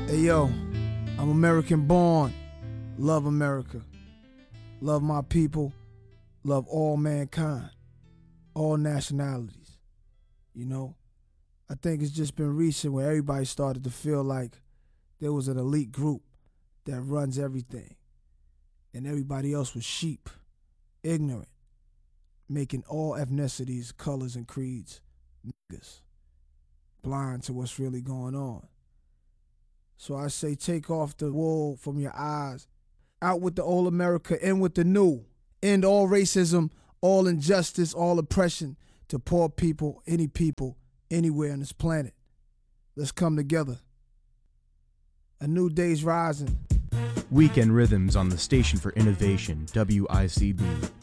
Hey yo, I'm American born. Love America. Love my people. Love all mankind. All nationalities. You know? I think it's just been recent where everybody started to feel like there was an elite group that runs everything. And everybody else was sheep, ignorant, making all ethnicities, colors, and creeds niggas, blind to what's really going on. So I say take off the wool from your eyes. Out with the old America, in with the new. End all racism, all injustice, all oppression to poor people, any people, anywhere on this planet. Let's come together. A new day's rising. Weekend Rhythms on the Station for Innovation, WICB.